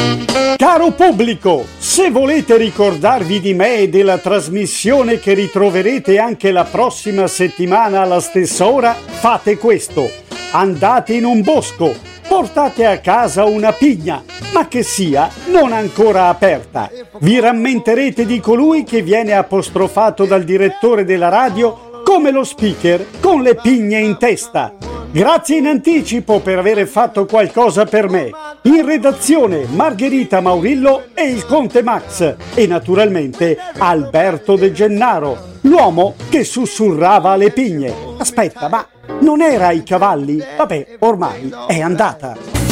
Caro pubblico, se volete ricordarvi di me e della trasmissione che ritroverete anche la prossima settimana alla stessa ora, fate questo: andate in un bosco, portate a casa una pigna, ma che sia non ancora aperta. Vi rammenterete di colui che viene apostrofato dal direttore della radio come lo speaker con le pigne in testa. Grazie in anticipo per aver fatto qualcosa per me. In redazione Margherita Maurillo e il Conte Max e naturalmente Alberto De Gennaro, l'uomo che sussurrava alle pigne. Aspetta, ma non era ai cavalli? Vabbè, ormai è andata.